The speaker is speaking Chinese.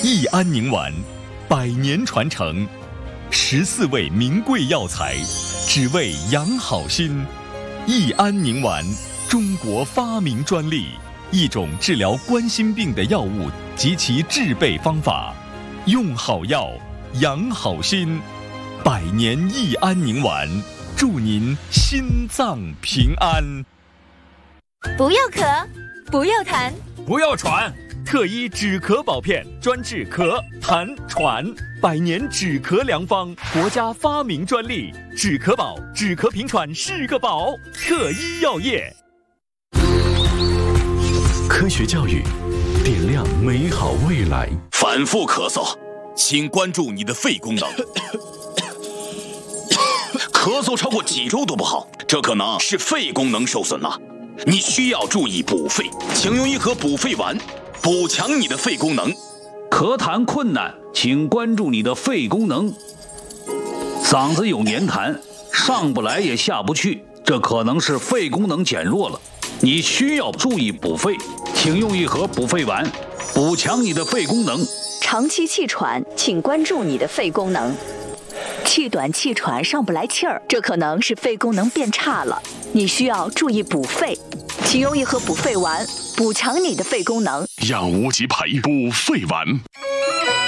益安宁丸，100年传承，14味名贵药材，只为养好心。益安宁丸，中国发明专利，一种治疗冠心病的药物及其制备方法。用好药，养好心。100年益安宁丸，祝您心脏平安。 不要咳，不要痰， 不要喘。 特医止咳宝片，专治咳、痰、喘，100年止咳良方，国家发明专利。止咳宝，止咳平喘是个宝。特医药业。 科学教育，点亮美好未来。 反复咳嗽，请关注你的肺功能。咳嗽超过几周都不好，这可能是肺功能受损了。你需要注意补肺，请用一盒补肺丸，补强你的肺功能。 咳痰困难，请关注你的肺功能。嗓子有黏痰，上不来也下不去，这可能是肺功能减弱了。你需要注意补肺，请用一盒补肺丸，补强你的肺功能。 长期气喘，请关注你的肺功能。气短气喘上不来气儿，这可能是肺功能变差了，你需要注意补肺，请用一盒补肺丸，补强你的肺功能。 养无极培补肺丸。